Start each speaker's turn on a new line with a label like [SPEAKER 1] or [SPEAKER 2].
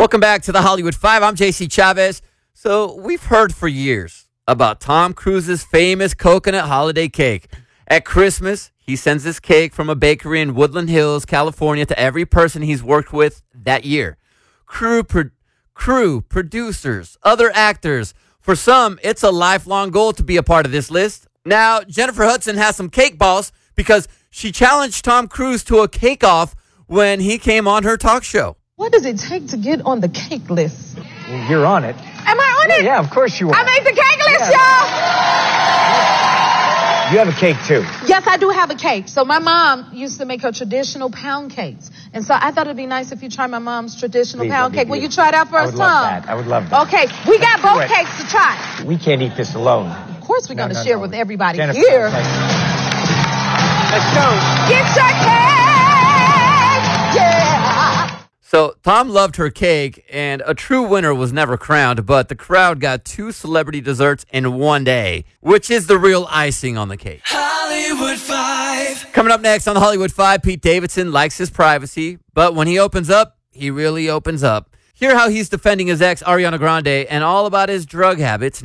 [SPEAKER 1] Welcome back to the Hollywood Five. I'm JC Chavez. So we've heard for years about Tom Cruise's famous coconut holiday cake. At Christmas, he sends this cake from a bakery in Woodland Hills, California, to every person he's worked with that year. Crew, producers, other actors. For some, it's a lifelong goal to be a part of this list. Now, Jennifer Hudson has some cake balls because she challenged Tom Cruise to a cake-off when he came on her talk show.
[SPEAKER 2] What does it take to get on the cake list?
[SPEAKER 3] Well, you're on it.
[SPEAKER 2] Am I on it?
[SPEAKER 3] Yeah, of course you are.
[SPEAKER 2] I made the cake list, y'all.
[SPEAKER 3] You have a cake, too.
[SPEAKER 2] Yes, I do have a cake. So my mom used to make her traditional pound cakes. And so I thought it'd be nice if you try my mom's traditional
[SPEAKER 3] Please,
[SPEAKER 2] pound
[SPEAKER 3] that'd be
[SPEAKER 2] cake. Will you
[SPEAKER 3] beautiful.
[SPEAKER 2] try it out for us, Tom?
[SPEAKER 3] I would love that.
[SPEAKER 2] Okay, we got
[SPEAKER 3] Let's do
[SPEAKER 2] both
[SPEAKER 3] it.
[SPEAKER 2] cakes to try.
[SPEAKER 3] We can't eat this alone.
[SPEAKER 2] Of course we're going to share with everybody
[SPEAKER 3] Jennifer,
[SPEAKER 2] here.
[SPEAKER 3] Let's go.
[SPEAKER 2] Get your cake! Yeah!
[SPEAKER 1] So Tom loved her cake, and a true winner was never crowned, but the crowd got 2 celebrity desserts in one day, which is the real icing on the cake.
[SPEAKER 4] Hollywood Five.
[SPEAKER 1] Coming up next on the Hollywood Five, Pete Davidson likes his privacy, but when he opens up, he really opens up. Hear how he's defending his ex, Ariana Grande, and all about his drug habits